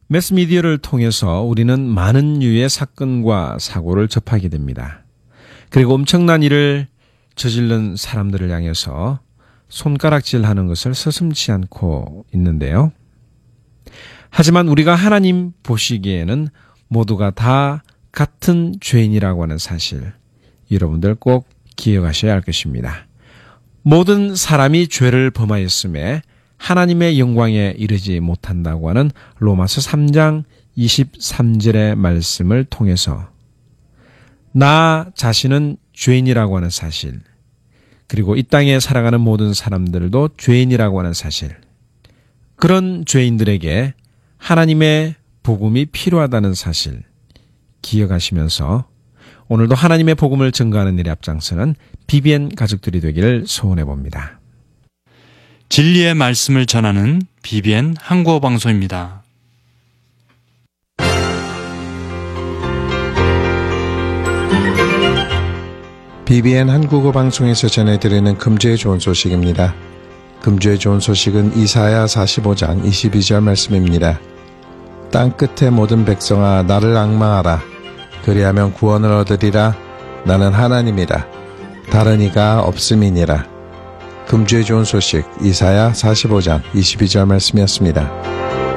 매스미디어를 통해서 우리는 많은 유의 사건과 사고를 접하게 됩니다. 그리고 엄청난 일을 저지른 사람들을 향해서 손가락질하는 것을 서슴지 않고 있는데요. 하지만 우리가 하나님 보시기에는 모두가 다 같은 죄인이라고 하는 사실, 여러분들 꼭 기억하셔야 할 것입니다. 모든 사람이 죄를 범하였음에 하나님의 영광에 이르지 못한다고 하는 로마서 3장 23절의 말씀을 통해서 나 자신은 죄인이라고 하는 사실, 그리고 이 땅에 살아가는 모든 사람들도 죄인이라고 하는 사실, 그런 죄인들에게 하나님의 복음이 필요하다는 사실 기억하시면서 오늘도 하나님의 복음을 증거하는 일에 앞장서는 BBN 가족들이 되기를 소원해 봅니다. 진리의 말씀을 전하는 BBN 한국어 방송입니다. BBN 한국어 방송에서 전해드리는 금주의 좋은 소식입니다. 금주의 좋은 소식은 이사야 45장 22절 말씀입니다. 땅 끝의 모든 백성아 나를 앙망하라. 그리하면 구원을 얻으리라. 나는 하나님이라. 다른 이가 없음이니라. 금주의 좋은 소식 이사야 45장 22절 말씀이었습니다.